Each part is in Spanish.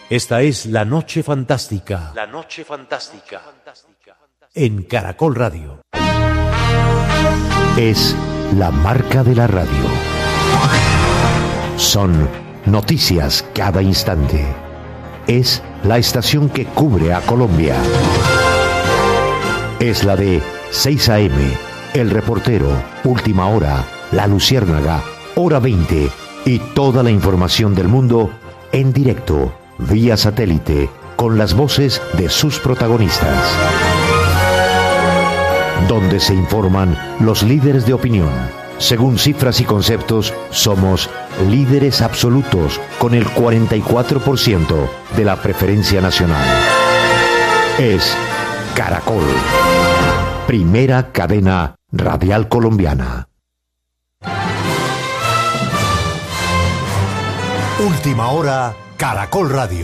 Esta es La Noche Fantástica. La Noche Fantástica. En Caracol Radio. Es la marca de la radio. Son noticias cada instante. Es la estación que cubre a Colombia. Es la de 6 a.m., El Reportero, Última Hora, La Luciérnaga, Hora 20 y toda la información del mundo en directo, vía satélite, con las voces de sus protagonistas. Donde se informan los líderes de opinión. Según cifras y conceptos, somos líderes absolutos con el 44% de la preferencia nacional. Es Caracol, primera cadena radial colombiana. Última Hora, Caracol Radio.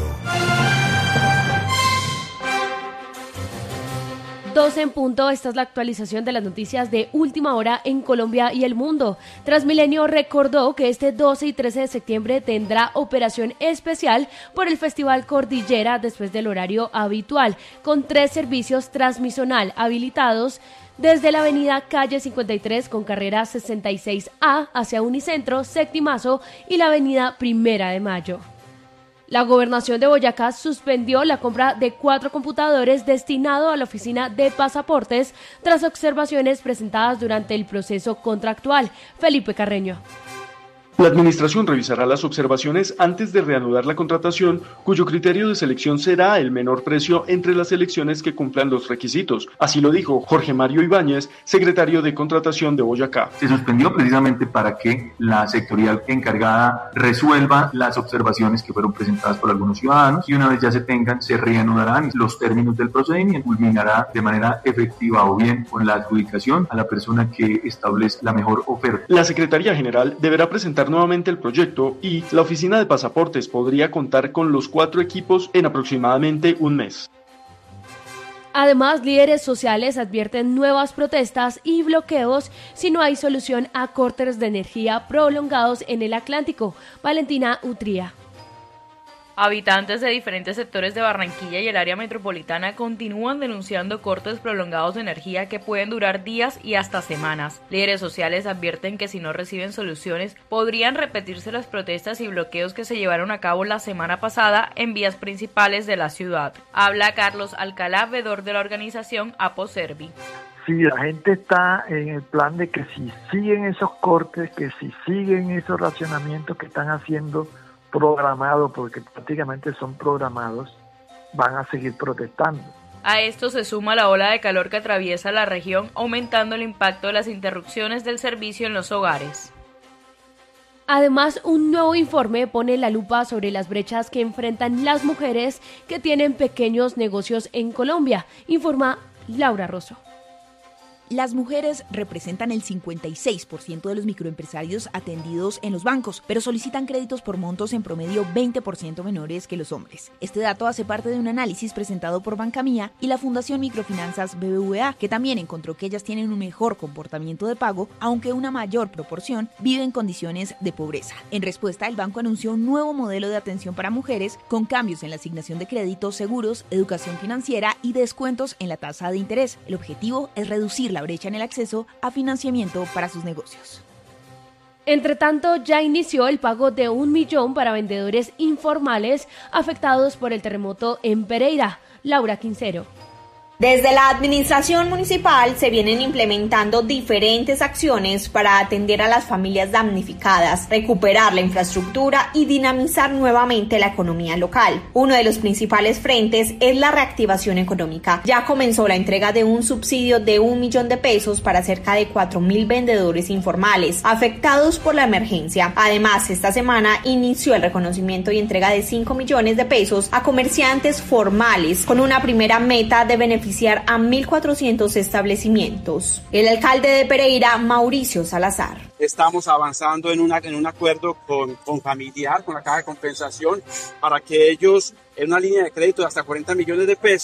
12 en punto, esta es la actualización de las noticias de Última Hora en Colombia y el mundo. Transmilenio recordó que este 12 y 13 de septiembre tendrá operación especial por el Festival Cordillera después del horario habitual, con 3 servicios transmisional habilitados desde la avenida Calle 53 con carrera 66A hacia Unicentro, Septimazo y la avenida Primera de Mayo. La Gobernación de Boyacá suspendió la compra de 4 computadores destinados a la oficina de pasaportes tras observaciones presentadas durante el proceso contractual. Felipe Carreño. La administración revisará las observaciones antes de reanudar la contratación, cuyo criterio de selección será el menor precio entre las selecciones que cumplan los requisitos. Así lo dijo Jorge Mario Ibáñez, secretario de Contratación de Boyacá. Se suspendió precisamente para que la sectorial encargada resuelva las observaciones que fueron presentadas por algunos ciudadanos y una vez ya se tengan, se reanudarán los términos del procedimiento, culminará de manera efectiva o bien con la adjudicación a la persona que establece la mejor oferta. La Secretaría General deberá presentar nuevamente el proyecto y la oficina de pasaportes podría contar con los 4 equipos en aproximadamente un mes. Además, líderes sociales advierten nuevas protestas y bloqueos si no hay solución a cortes de energía prolongados en el Atlántico. Valentina Utría. Habitantes de diferentes sectores de Barranquilla y el área metropolitana continúan denunciando cortes prolongados de energía que pueden durar días y hasta semanas. Líderes sociales advierten que si no reciben soluciones, podrían repetirse las protestas y bloqueos que se llevaron a cabo la semana pasada en vías principales de la ciudad. Habla Carlos Alcalá, veedor de la organización Aposervi. Sí, la gente está en el plan de que si siguen esos cortes, que si siguen esos racionamientos que están haciendo programados, porque prácticamente son programados, van a seguir protestando. A esto se suma la ola de calor que atraviesa la región, aumentando el impacto de las interrupciones del servicio en los hogares. Además, un nuevo informe pone la lupa sobre las brechas que enfrentan las mujeres que tienen pequeños negocios en Colombia, informa Laura Rosso. Las mujeres representan el 56% de los microempresarios atendidos en los bancos, pero solicitan créditos por montos en promedio 20% menores que los hombres. Este dato hace parte de un análisis presentado por Bancamía y la Fundación Microfinanzas BBVA, que también encontró que ellas tienen un mejor comportamiento de pago, aunque una mayor proporción vive en condiciones de pobreza. En respuesta, el banco anunció un nuevo modelo de atención para mujeres con cambios en la asignación de créditos, seguros, educación financiera y descuentos en la tasa de interés. El objetivo es reducir la brecha en el acceso a financiamiento para sus negocios. Entre tanto, ya inició el pago de 1 millón para vendedores informales afectados por el terremoto en Pereira. Laura Quincero. Desde la administración municipal se vienen implementando diferentes acciones para atender a las familias damnificadas, recuperar la infraestructura y dinamizar nuevamente la economía local. Uno de los principales frentes es la reactivación económica. Ya comenzó la entrega de un subsidio de 1 millón de pesos para cerca de 4.000 vendedores informales afectados por la emergencia. Además, esta semana inició el reconocimiento y entrega de 5 millones de pesos a comerciantes formales, con una primera meta de beneficiar a 1.400 establecimientos. El alcalde de Pereira, Mauricio Salazar. Estamos avanzando en un acuerdo con Familiar, con la Caja de Compensación, para que ellos, en una línea de crédito de hasta 40 millones de pesos,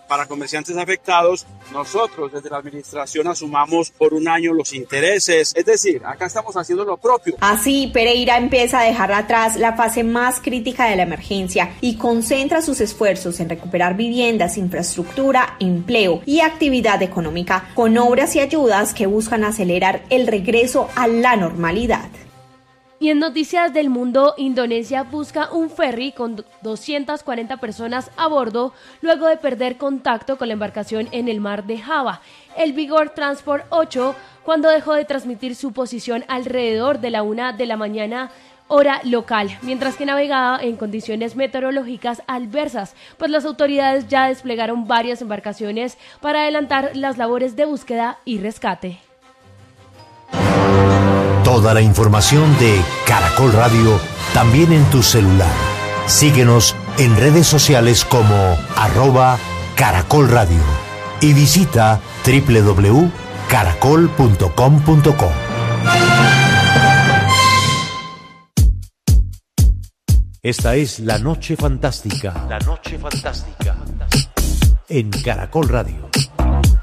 para comerciantes afectados, nosotros desde la administración asumamos por un año los intereses. Es decir, acá estamos haciendo lo propio. Así, Pereira empieza a dejar atrás la fase más crítica de la emergencia y concentra sus esfuerzos en recuperar viviendas, infraestructura, empleo y actividad económica con obras y ayudas que buscan acelerar el regreso a la normalidad. Y en noticias del mundo, Indonesia busca un ferry con 240 personas a bordo luego de perder contacto con la embarcación en el mar de Java. El Vigor Transport 8, cuando dejó de transmitir su posición alrededor de la 1 de la mañana, hora local, mientras que navegaba en condiciones meteorológicas adversas, pues las autoridades ya desplegaron varias embarcaciones para adelantar las labores de búsqueda y rescate. Toda la información de Caracol Radio también en tu celular. Síguenos en redes sociales como @Caracol Radio y visita www.caracol.com.co. Esta es La Noche Fantástica. La Noche Fantástica. En Caracol Radio.